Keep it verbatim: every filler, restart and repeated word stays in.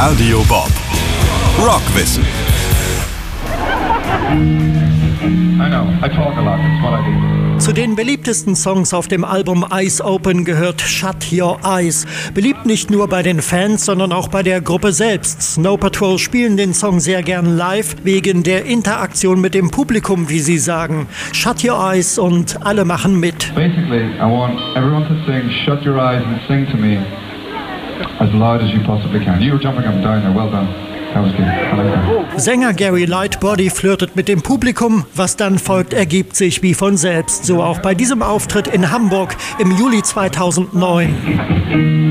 Radio Bob. Rockwissen. I know, I talk a lot, that's what I do. Zu den beliebtesten Songs auf dem Album Eyes Open gehört Shut Your Eyes. Beliebt nicht nur bei den Fans, sondern auch bei der Gruppe selbst. Snow Patrol spielen den Song sehr gern live, wegen der Interaktion mit dem Publikum, wie sie sagen. Shut Your Eyes und alle machen mit. Basically, I want everyone to sing Shut Your Eyes and sing to me as loud as you possibly can. You were jumping up and down there, well done. That was good. I like that. Sänger Gary Lightbody flirtet mit dem Publikum. Was dann folgt, ergibt sich wie von selbst. So auch bei diesem Auftritt in Hamburg im Juli zweitausendneun.